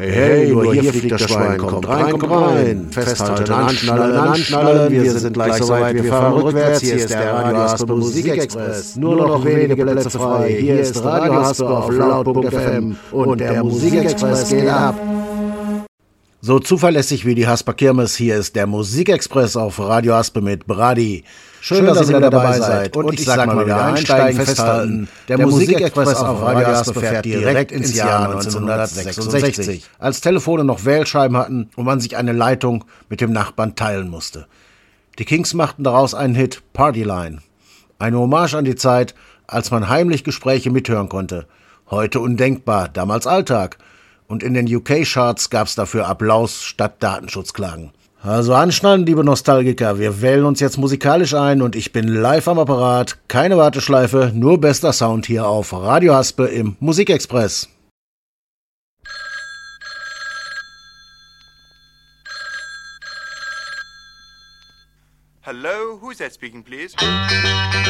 Hey, nur hier fliegt das Schwein, kommt rein, festhalten, anschnallen, wir sind gleich soweit, wir fahren rückwärts, hier ist der Radio Haspe Musikexpress, nur noch wenige Plätze frei, hier ist Radio Haspe auf laut.fm und der Musikexpress geht ab. So zuverlässig wie die Hasper Kirmes, hier ist der Musikexpress auf Radio Haspe mit Brady. Schön, dass ihr wieder dabei seid. Und ich sag mal wieder einsteigen, festhalten. Der Musikexpress auf Radio Haspe fährt direkt ins Jahr 1966, als Telefone noch Wählscheiben hatten und man sich eine Leitung mit dem Nachbarn teilen musste. Die Kings machten daraus einen Hit, Partyline. Eine Hommage an die Zeit, als man heimlich Gespräche mithören konnte. Heute undenkbar, damals Alltag. Und in den UK-Charts gab's dafür Applaus statt Datenschutzklagen. Also anschnallen, liebe Nostalgiker, wir wählen uns jetzt musikalisch ein und ich bin live am Apparat. Keine Warteschleife, nur bester Sound hier auf Radio Haspe im Musikexpress. Hello, who's that speaking, please?